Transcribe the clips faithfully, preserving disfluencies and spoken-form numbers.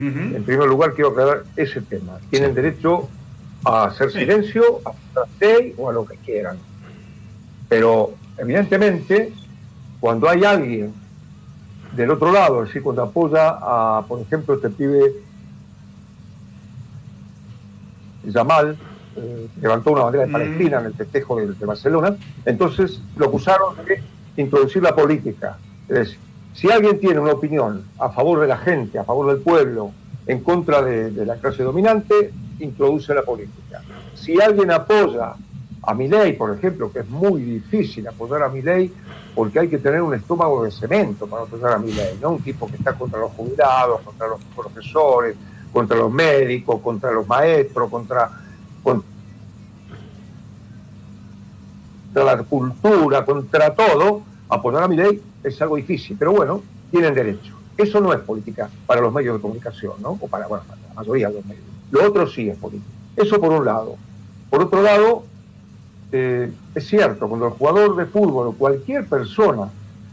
Uh-huh. En primer lugar, quiero aclarar ese tema. Tienen sí. derecho a hacer silencio, a hacer o a lo que quieran. Pero, evidentemente, cuando hay alguien del otro lado, es decir, cuando apoya a, por ejemplo, este pibe Yamal, eh, levantó una bandera de Palestina en el festejo de, de Barcelona, entonces lo acusaron de introducir la política. Es decir, si alguien tiene una opinión a favor de la gente, a favor del pueblo, en contra de, de la clase dominante, introduce la política. Si alguien apoya a Milei, por ejemplo, que es muy difícil apoyar a Milei, porque hay que tener un estómago de cemento para apoyar a Milei, ¿no? Un tipo que está contra los jubilados, contra los profesores, contra los médicos, contra los maestros, contra, contra la cultura, contra todo. Apoyar a Milei es algo difícil, pero bueno, tienen derecho. Eso no es política para los medios de comunicación, ¿no? O para, bueno, para la mayoría de los medios. Lo otro sí es política. Eso por un lado. Por otro lado, eh, es cierto, cuando el jugador de fútbol o cualquier persona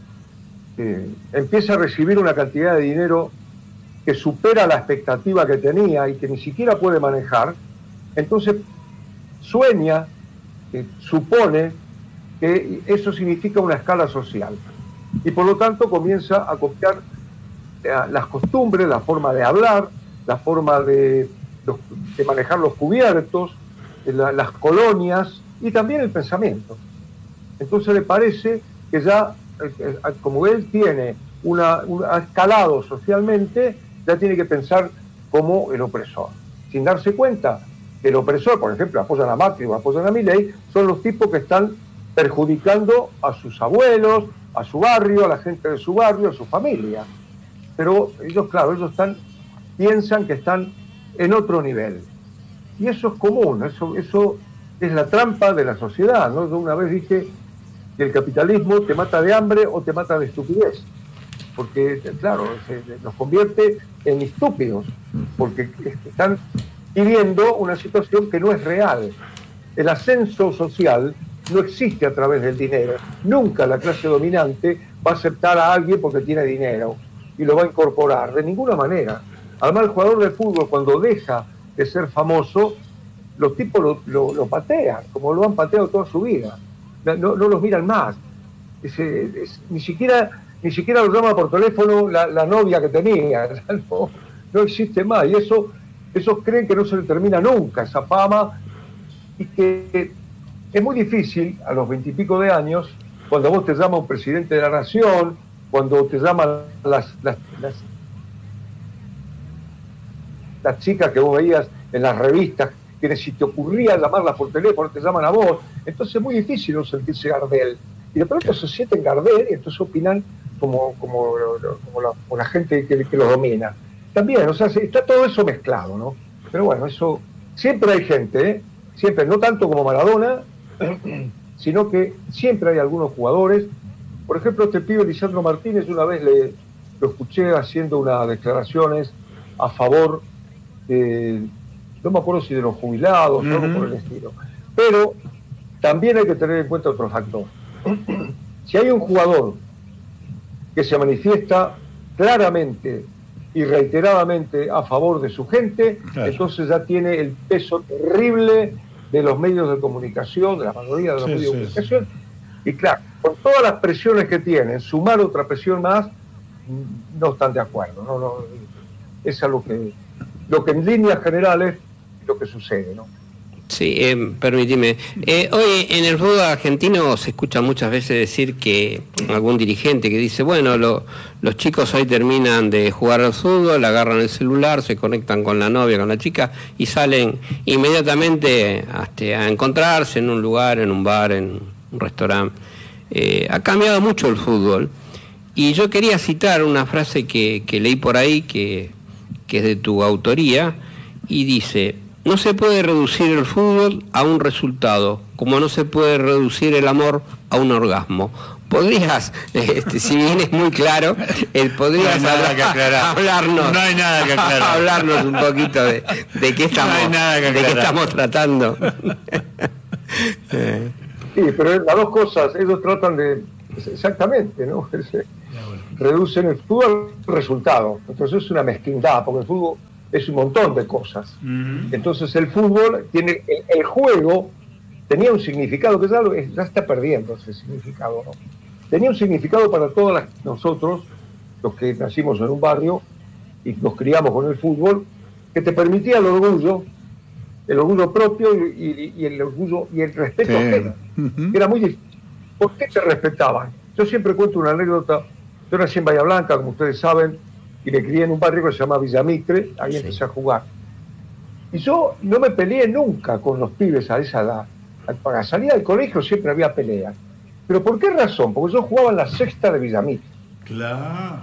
eh, empieza a recibir una cantidad de dinero que supera la expectativa que tenía y que ni siquiera puede manejar, entonces sueña, eh, supone que eso significa una escala social. Y por lo tanto comienza a copiar eh, las costumbres, la forma de hablar, la forma de, de manejar los cubiertos, la, las colonias y también el pensamiento. Entonces le parece que ya, eh, como él tiene una, una, ha escalado socialmente, ya tiene que pensar como el opresor, sin darse cuenta que el opresor, por ejemplo, apoyan a Macri o apoyan a Milei, son los tipos que están perjudicando a sus abuelos, a su barrio, a la gente de su barrio, a su familia. Pero ellos, claro, ellos están, piensan que están en otro nivel. Y eso es común, eso, eso es la trampa de la sociedad, ¿no? Yo una vez dije que el capitalismo te mata de hambre o te mata de estupidez. Porque, claro, se, nos convierte en estúpidos, porque están viviendo una situación que no es real. El ascenso social no existe a través del dinero. Nunca la clase dominante va a aceptar a alguien porque tiene dinero y lo va a incorporar, de ninguna manera. Además, el jugador de fútbol, cuando deja de ser famoso, los tipos lo, lo, lo patean, como lo han pateado toda su vida. No, no los miran más. Es, es, ni siquiera... Ni siquiera lo llama por teléfono la, la novia que tenía, no, no existe más. Y eso, esos creen que no se le termina nunca esa fama, y que es muy difícil a los veintipico de años, cuando vos te llama un presidente de la nación, cuando te llaman las, las, las, las chicas que vos veías en las revistas, que si te ocurría llamarlas por teléfono, te llaman a vos. Entonces es muy difícil no sentirse Gardel. Y de pronto se sienten Gardel y entonces opinan como, como, como, la, como la gente que, que los domina. También, o sea, está todo eso mezclado, ¿no? Pero bueno, eso, siempre hay gente, ¿eh? Siempre, no tanto como Maradona, sino que siempre hay algunos jugadores. Por ejemplo, este pibe Lisandro Martínez, una vez le, lo escuché haciendo unas declaraciones a favor de, no me acuerdo si de los jubilados, uh-huh. o algo por el estilo. Pero también hay que tener en cuenta otro factor. Si hay un jugador que se manifiesta claramente y reiteradamente a favor de su gente, claro, entonces ya tiene el peso terrible de los medios de comunicación, de la mayoría de los sí, medios sí, de comunicación, sí. Y claro, con todas las presiones que tienen, sumar otra presión más, no están de acuerdo, no, no, es a lo que, lo que en líneas generales es lo que sucede, ¿no? Sí, eh, permíteme. Eh, hoy en el fútbol argentino se escucha muchas veces decir que algún dirigente que dice, bueno, lo, los chicos hoy terminan de jugar al fútbol, agarran el celular, se conectan con la novia, con la chica y salen inmediatamente hasta a encontrarse en un lugar, en un bar, en un restaurante. Eh, ha cambiado mucho el fútbol y yo quería citar una frase que, que leí por ahí, que, que es de tu autoría, y dice: no se puede reducir el fútbol a un resultado, como no se puede reducir el amor a un orgasmo. ¿Podrías, este, si bien es muy claro, eh, podrías no hablar, hablarnos, no hay nada que aclarar. hablarnos un poquito de, de qué estamos, no hay nada que de qué estamos tratando? Sí, pero las dos cosas, ellos tratan de, exactamente, ¿no? reducen el fútbol al resultado. Entonces es una mezquindad, porque el fútbol es un montón de cosas. Uh-huh. Entonces el fútbol tiene, el, el juego tenía un significado, que ya, lo, ya está perdiendo ese significado, ¿no? Tenía un significado para todos las, nosotros, los que nacimos en un barrio y nos criamos con el fútbol, que te permitía el orgullo, el orgullo propio y, y, y el orgullo y el respeto sí. ajeno. Uh-huh. Era muy difícil. ¿Por qué te respetaban? Yo siempre cuento una anécdota. Yo nací en Bahía Blanca, como ustedes saben, y me crié en un barrio que se llama Villa Mitre, ahí sí. empecé a jugar. Y yo no me peleé nunca con los pibes a esa edad. Para salir del colegio siempre había peleas. ¿Pero por qué razón? Porque yo jugaba en la sexta de Villa Mitre. Claro.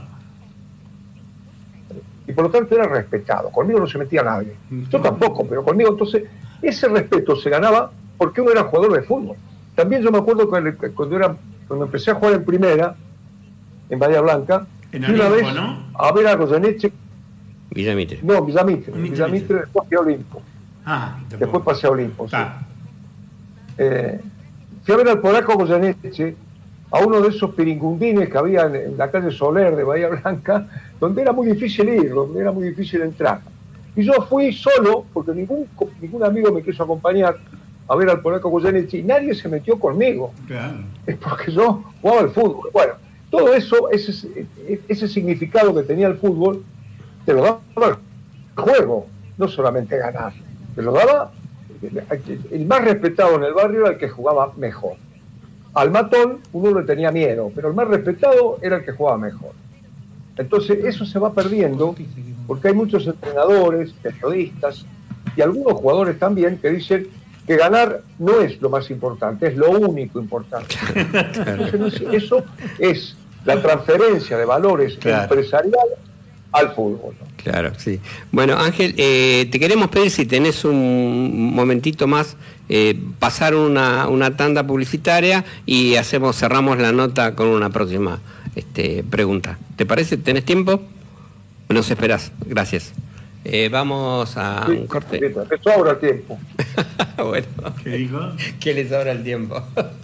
Y por lo tanto era respetado. Conmigo no se metía nadie. Yo tampoco, pero conmigo. Entonces, ese respeto se ganaba porque uno era jugador de fútbol. También yo me acuerdo que cuando, era, cuando empecé a jugar en primera, en Bahía Blanca, en y una Olimpo, vez ¿no? a ver a Goyeneche. Villa Mitre. No, Villa Mitre. Villa Mitre, después fui a Olimpo. Ah, después pasé a Olimpo. Sí. Eh, fui a ver al polaco Goyeneche, a uno de esos piringundines que había en, en la calle Soler de Bahía Blanca, donde era muy difícil ir, donde era muy difícil entrar. Y yo fui solo, porque ningún, ningún amigo me quiso acompañar a ver al polaco Goyeneche, y nadie se metió conmigo. Claro. Es porque yo jugaba al fútbol. Bueno, todo eso, ese, ese significado que tenía el fútbol, te lo daba el juego, no solamente ganar. Te lo daba, el más respetado en el barrio era el que jugaba mejor. Al matón uno le tenía miedo, pero el más respetado era el que jugaba mejor. Entonces eso se va perdiendo porque hay muchos entrenadores, periodistas y algunos jugadores también que dicen que ganar no es lo más importante, es lo único importante. Entonces, eso es la transferencia de valores claro. empresariales al fútbol, ¿no? Claro, sí. Bueno, Ángel, eh, te queremos pedir si tenés un momentito más, eh, pasar una, una tanda publicitaria y hacemos cerramos la nota con una próxima este, pregunta. ¿Te parece? ¿Tenés tiempo? Nos esperás. Gracias. Eh, vamos a sí, un corte. Me sobra el tiempo. Bueno. ¿Qué dijo? Que le sobra el tiempo.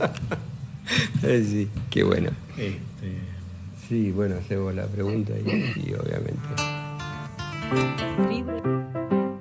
Sí, qué bueno. Este... Sí, bueno, hacemos la pregunta y, y obviamente. Libre.